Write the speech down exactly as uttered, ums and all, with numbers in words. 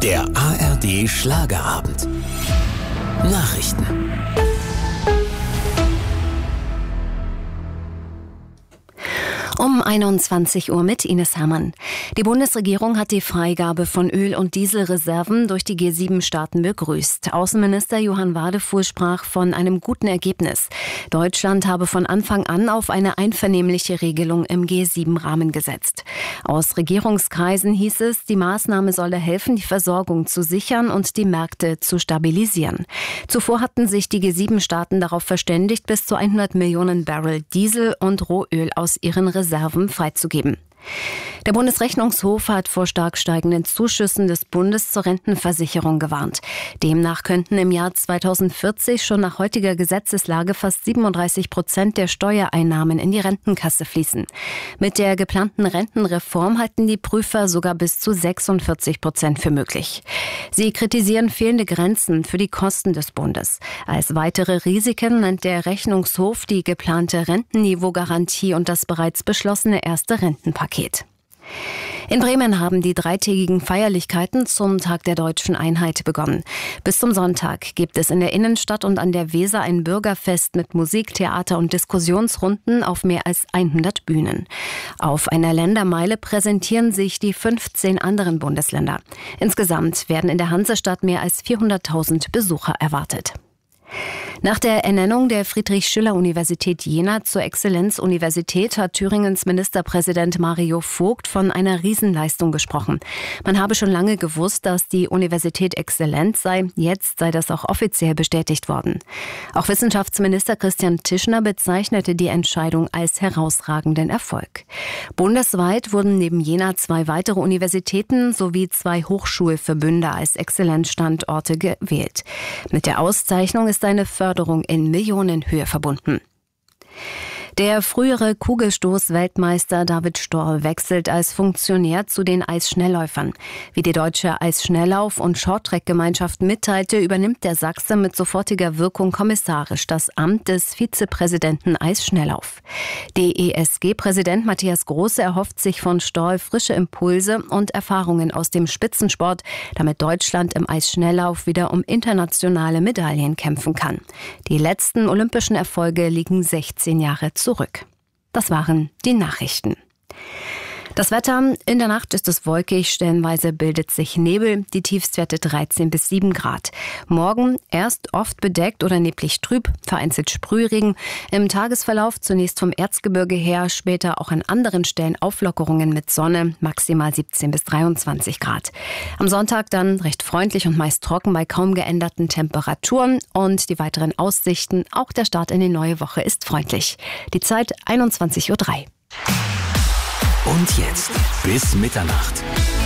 Der A R D Schlagerabend. Nachrichten. Um einundzwanzig Uhr mit Ines Hermann. Die Bundesregierung hat die Freigabe von Öl- und Dieselreserven durch die G sieben Staaten begrüßt. Außenminister Johann Wadefuhl sprach von einem guten Ergebnis. Deutschland habe von Anfang an auf eine einvernehmliche Regelung im G sieben Rahmen gesetzt. Aus Regierungskreisen hieß es, die Maßnahme solle helfen, die Versorgung zu sichern und die Märkte zu stabilisieren. Zuvor hatten sich die G sieben Staaten darauf verständigt, bis zu hundert Millionen Barrel Diesel und Rohöl aus ihren Reserven freizugeben. Der Bundesrechnungshof hat vor stark steigenden Zuschüssen des Bundes zur Rentenversicherung gewarnt. Demnach könnten im Jahr zweitausendvierzig schon nach heutiger Gesetzeslage fast siebenunddreißig Prozent der Steuereinnahmen in die Rentenkasse fließen. Mit der geplanten Rentenreform halten die Prüfer sogar bis zu sechsundvierzig Prozent für möglich. Sie kritisieren fehlende Grenzen für die Kosten des Bundes. Als weitere Risiken nennt der Rechnungshof die geplante Rentenniveaugarantie und das bereits beschlossene erste Rentenpaket. In Bremen haben die dreitägigen Feierlichkeiten zum Tag der Deutschen Einheit begonnen. Bis zum Sonntag gibt es in der Innenstadt und an der Weser ein Bürgerfest mit Musik, Theater und Diskussionsrunden auf mehr als hundert Bühnen. Auf einer Ländermeile präsentieren sich die fünfzehn anderen Bundesländer. Insgesamt werden in der Hansestadt mehr als vierhunderttausend Besucher erwartet. Nach der Ernennung der Friedrich-Schiller-Universität Jena zur Exzellenzuniversität hat Thüringens Ministerpräsident Mario Vogt von einer Riesenleistung gesprochen. Man habe schon lange gewusst, dass die Universität exzellent sei. Jetzt sei das auch offiziell bestätigt worden. Auch Wissenschaftsminister Christian Tischner bezeichnete die Entscheidung als herausragenden Erfolg. Bundesweit wurden neben Jena zwei weitere Universitäten sowie zwei Hochschulverbünde als Exzellenzstandorte gewählt. Mit der Auszeichnung ist eine Förderung in Millionenhöhe verbunden. Der frühere Kugelstoß-Weltmeister David Storr wechselt als Funktionär zu den Eisschnellläufern. Wie die Deutsche Eisschnelllauf- und Shorttrack-Gemeinschaft mitteilte, übernimmt der Sachse mit sofortiger Wirkung kommissarisch das Amt des Vizepräsidenten Eisschnelllauf. D E S G-Präsident Matthias Große erhofft sich von Storr frische Impulse und Erfahrungen aus dem Spitzensport, damit Deutschland im Eisschnelllauf wieder um internationale Medaillen kämpfen kann. Die letzten olympischen Erfolge liegen sechzehn Jahre zurück. Das waren die Nachrichten. Das Wetter: In der Nacht ist es wolkig, stellenweise bildet sich Nebel, die Tiefstwerte dreizehn bis sieben Grad. Morgen erst oft bedeckt oder neblig trüb, vereinzelt Sprühregen. Im Tagesverlauf zunächst vom Erzgebirge her, später auch an anderen Stellen Auflockerungen mit Sonne, maximal siebzehn bis dreiundzwanzig Grad. Am Sonntag dann recht freundlich und meist trocken bei kaum geänderten Temperaturen und die weiteren Aussichten. Auch der Start in die neue Woche ist freundlich. Die Zeit einundzwanzig Uhr drei. Und jetzt bis Mitternacht.